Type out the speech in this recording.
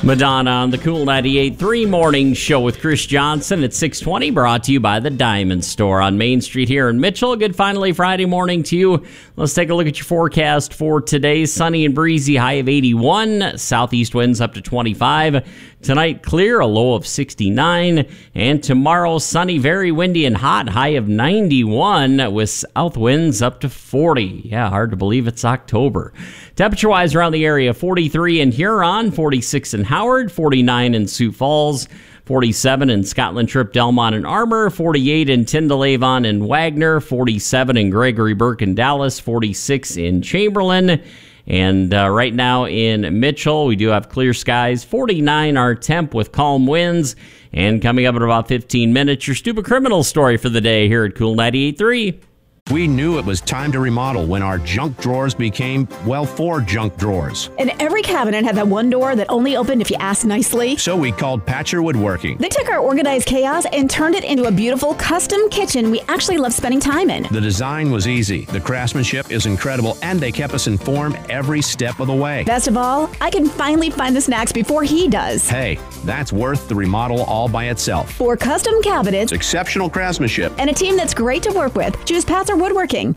Madonna on the Cool 98.3 Morning Show with Chris Johnson at 6:20, brought to you by the Diamond Store on Main Street here in Mitchell. Good finally Friday morning to you. Let's take a look at your forecast for today. Sunny and breezy, high of 81. Southeast winds up to 25. Tonight, clear, a low of 69. And tomorrow, sunny, very windy and hot, high of 91 with south winds up to 40. Yeah, hard to believe it's October. Temperature-wise around the area, 43 in Huron, 46 in Howard, 49 in Sioux Falls, 47 in Scotland Trip, Delmont, and Armour, 48 in Tyndall, Avon, and Wagner, 47 in Gregory, Burke, and Dallas, 46 in Chamberlain. And right now in Mitchell, we do have clear skies, 49 our temp with calm winds. And coming up in about 15 minutes, your stupid criminal story for the day here at Cool 98.3. We knew it was time to remodel when our junk drawers became, well, 4 junk drawers. And every cabinet had that one door that only opened if you asked nicely. So we called Patcher Woodworking. They took our organized chaos and turned it into a beautiful custom kitchen we actually love spending time in. The design was easy, the craftsmanship is incredible, and they kept us informed every step of the way. Best of all, I can finally find the snacks before he does. Hey, that's worth the remodel all by itself. For custom cabinets, Exceptional craftsmanship, and a team that's great to work with, choose Patzer Woodworking.